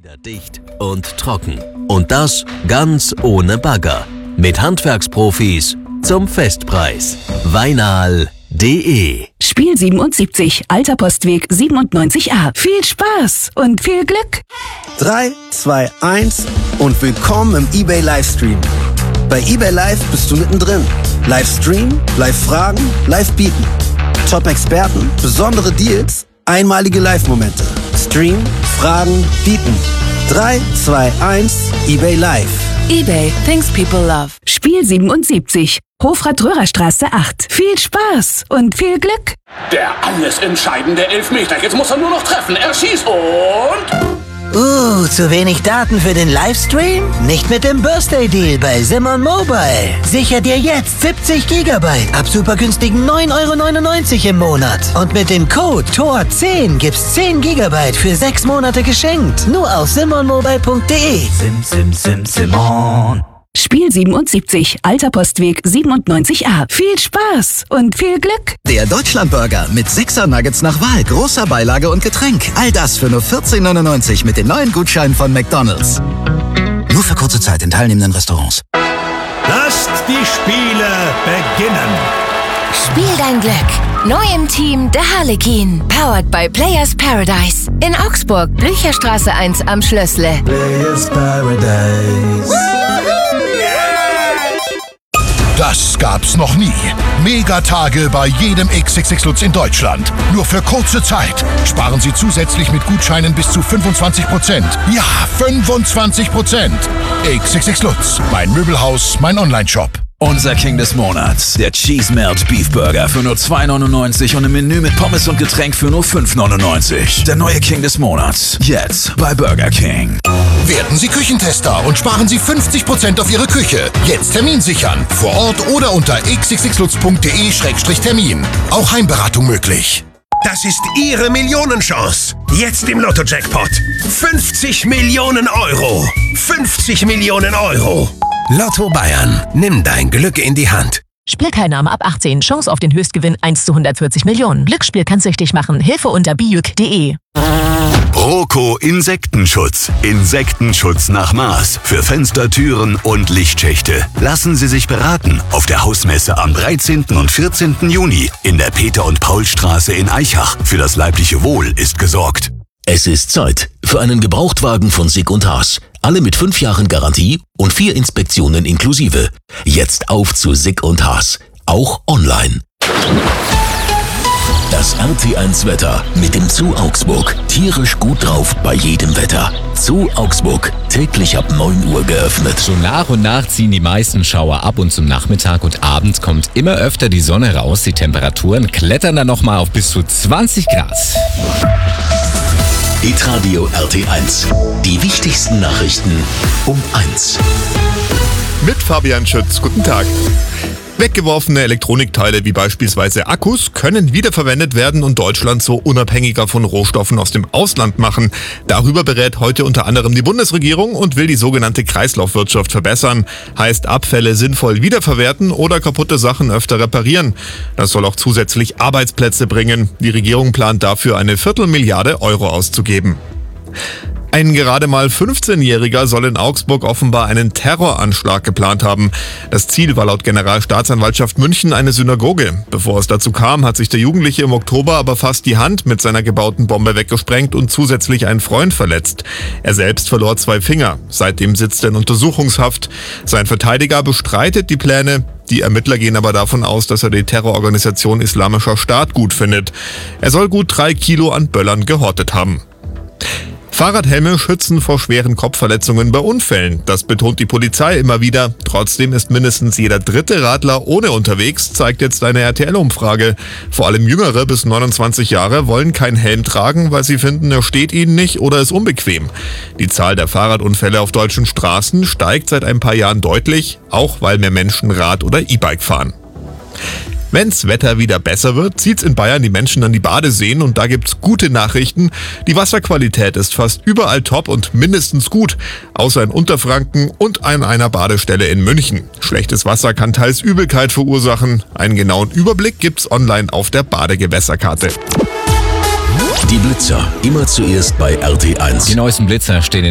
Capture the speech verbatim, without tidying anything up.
Wieder dicht und trocken. Und das ganz ohne Bagger. Mit Handwerksprofis zum Festpreis. Weinal punkt de Spiel siebenundsiebzig, Alter Postweg siebenundneunzig a. Viel Spaß und viel Glück! drei, zwei, eins und willkommen im eBay Livestream. Bei eBay Live bist du mittendrin. Livestream, Live-Fragen, Live-Bieten. Top-Experten, besondere Deals, einmalige Live-Momente. Stream, Fragen, Bieten. drei, zwei, eins, eBay Live. eBay, things people love. Spiel siebenundsiebzig, Hofrat-Röhrer-Straße acht. Viel Spaß und viel Glück! Der alles entscheidende Elfmeter. Jetzt muss er nur noch treffen. Er schießt und... Uh, zu wenig Daten für den Livestream? Nicht mit dem Birthday Deal bei Simon Mobile. Sicher dir jetzt siebzig Gigabyte ab super günstigen neun Euro neunundneunzig im Monat. Und mit dem Code T O R zehn gibt's zehn Gigabyte für sechs Monate geschenkt. Nur auf simon mobile punkt de. Sim, sim, sim, Simon. Spiel siebenundsiebzig, Alter Postweg siebenundneunzig a. Viel Spaß und viel Glück! Der Deutschlandburger mit sechser Nuggets nach Wahl, großer Beilage und Getränk. All das für nur vierzehn neunundneunzig mit den neuen Gutscheinen von McDonald's. Nur für kurze Zeit in teilnehmenden Restaurants. Lasst die Spiele beginnen! Spiel dein Glück. Neu im Team der Harlekin. Powered by Players Paradise. In Augsburg, Blücherstraße eins am Schlössle. Players Paradise. Das gab's noch nie. Megatage bei jedem X X X Lutz in Deutschland. Nur für kurze Zeit. Sparen Sie zusätzlich mit Gutscheinen bis zu fünfundzwanzig Prozent. Ja, fünfundzwanzig Prozent. X X X Lutz. Mein Möbelhaus, mein Onlineshop. Unser King des Monats, der Cheese Melt Beef Burger für nur zwei neunundneunzig und ein Menü mit Pommes und Getränk für nur fünf neunundneunzig. Der neue King des Monats, jetzt bei Burger King. Werden Sie Küchentester und sparen Sie fünfzig Prozent auf Ihre Küche. Jetzt Termin sichern. Vor Ort oder unter x x x lutz punkt de Schrägstrich Termin. Auch Heimberatung möglich. Das ist Ihre Millionenchance. Jetzt im Lotto-Jackpot. fünfzig Millionen Euro. fünfzig Millionen Euro. Lotto Bayern. Nimm dein Glück in die Hand. Spielteilnahme ab achtzehn. Chance auf den Höchstgewinn eins zu hundertvierzig Millionen. Glücksspiel kann süchtig machen. Hilfe unter bijuk punkt de. Roco Insektenschutz. Insektenschutz nach Maß. Für Fenster, Türen und Lichtschächte. Lassen Sie sich beraten auf der Hausmesse am dreizehnten und vierzehnten Juni in der Peter- und Paulstraße in Aichach. Für das leibliche Wohl ist gesorgt. Es ist Zeit für einen Gebrauchtwagen von Sick und Haas. Alle mit fünf Jahren Garantie und vier Inspektionen inklusive. Jetzt auf zu Sick und Haas. Auch online. Das R T eins Wetter mit dem Zoo Augsburg. Tierisch gut drauf bei jedem Wetter. Zoo Augsburg. Täglich ab neun Uhr geöffnet. So nach und nach ziehen die meisten Schauer ab und zum Nachmittag und Abend kommt immer öfter die Sonne raus. Die Temperaturen klettern dann nochmal auf bis zu zwanzig Grad. Hitradio R T eins. Die wichtigsten Nachrichten um eins. Mit Fabian Schütz. Guten Tag. Weggeworfene Elektronikteile wie beispielsweise Akkus können wiederverwendet werden und Deutschland so unabhängiger von Rohstoffen aus dem Ausland machen. Darüber berät heute unter anderem die Bundesregierung und will die sogenannte Kreislaufwirtschaft verbessern. Heißt Abfälle sinnvoll wiederverwerten oder kaputte Sachen öfter reparieren. Das soll auch zusätzlich Arbeitsplätze bringen. Die Regierung plant dafür eine Viertelmilliarde Euro auszugeben. Ein gerade mal fünfzehnjähriger soll in Augsburg offenbar einen Terroranschlag geplant haben. Das Ziel war laut Generalstaatsanwaltschaft München eine Synagoge. Bevor es dazu kam, hat sich der Jugendliche im Oktober aber fast die Hand mit seiner gebauten Bombe weggesprengt und zusätzlich einen Freund verletzt. Er selbst verlor zwei Finger. Seitdem sitzt er in Untersuchungshaft. Sein Verteidiger bestreitet die Pläne. Die Ermittler gehen aber davon aus, dass er die Terrororganisation Islamischer Staat gut findet. Er soll gut drei Kilo an Böllern gehortet haben. Fahrradhelme schützen vor schweren Kopfverletzungen bei Unfällen. Das betont die Polizei immer wieder. Trotzdem ist mindestens jeder dritte Radler ohne unterwegs, zeigt jetzt eine R T L-Umfrage. Vor allem Jüngere bis neunundzwanzig Jahre wollen keinen Helm tragen, weil sie finden, er steht ihnen nicht oder ist unbequem. Die Zahl der Fahrradunfälle auf deutschen Straßen steigt seit ein paar Jahren deutlich, auch weil mehr Menschen Rad oder E-Bike fahren. Wenn's Wetter wieder besser wird, zieht's in Bayern die Menschen an die Badeseen und da gibt's gute Nachrichten. Die Wasserqualität ist fast überall top und mindestens gut, außer in Unterfranken und an einer Badestelle in München. Schlechtes Wasser kann teils Übelkeit verursachen. Einen genauen Überblick gibt's online auf der Badegewässerkarte. Die Blitzer, immer zuerst bei R T eins. Die neuesten Blitzer stehen in